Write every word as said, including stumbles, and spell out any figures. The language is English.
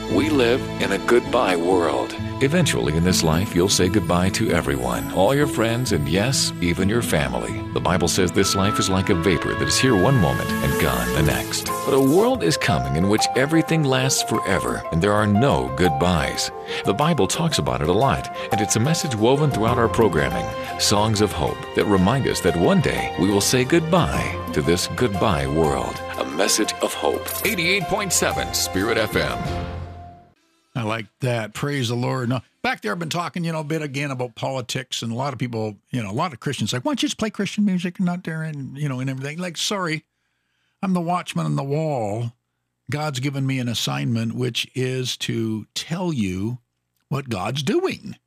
We live in a goodbye world. Eventually in this life, you'll say goodbye to everyone, all your friends, and yes, even your family. The Bible says this life is like a vapor that is here one moment and gone the next. But a world is coming in which everything lasts forever, and there are no goodbyes. The Bible talks about it a lot, and it's a message woven throughout our programming, songs of hope that remind us that one day we will say goodbye to this goodbye world. A message of hope. eighty-eight point seven Spirit F M. I like that. Praise the Lord. Now, back there, I've been talking, you know, a bit again about politics, and a lot of people, you know, a lot of Christians like, why don't you just play Christian music and not there and, you know, and everything. Like, sorry, I'm the watchman on the wall. God's given me an assignment, which is to tell you what God's doing.